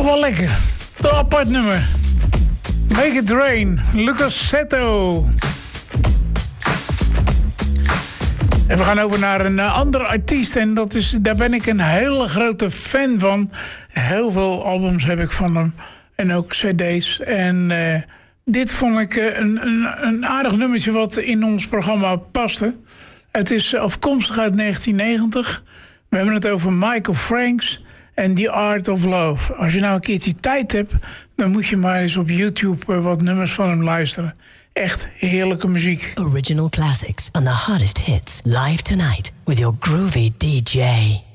Toch wel lekker. Toch een apart nummer. Make It Rain, Lucas Seto. En we gaan over naar een andere artiest. En daar ben ik een hele grote fan van. Heel veel albums heb ik van hem. En ook cd's. En dit vond ik een aardig nummertje wat in ons programma paste. Het is afkomstig uit 1990. We hebben het over Michael Franks en The Art of Love. Als je nou een keertje tijd hebt, dan moet je maar eens op YouTube wat nummers van hem luisteren. Echt heerlijke muziek. Original classics and the hottest hits. Live tonight with your groovy DJ.